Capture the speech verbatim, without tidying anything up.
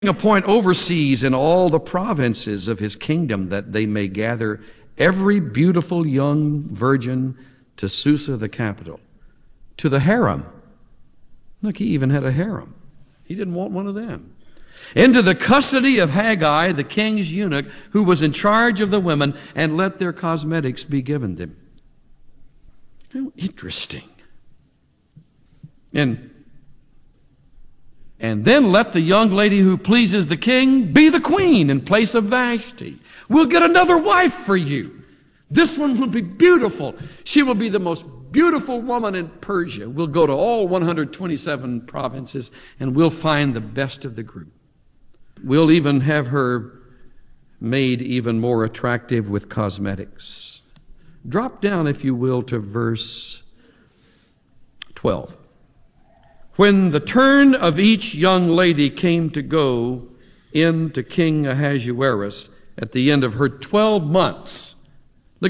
appoint overseers in all the provinces of his kingdom, that they may gather every beautiful young virgin to Susa the capital, to the harem. Look, he even had a harem. He didn't want one of them. Into the custody of Haggai, the king's eunuch, who was in charge of the women, and let their cosmetics be given them. How interesting. And And then let the young lady who pleases the king be the queen in place of Vashti. We'll get another wife for you. This one will be beautiful. She will be the most beautiful woman in Persia. We'll go to all one hundred twenty-seven provinces and we'll find the best of the group. We'll even have her made even more attractive with cosmetics. Drop down, if you will, to verse twelve. When the turn of each young lady came to go in to King Ahasuerus at the end of her twelve months,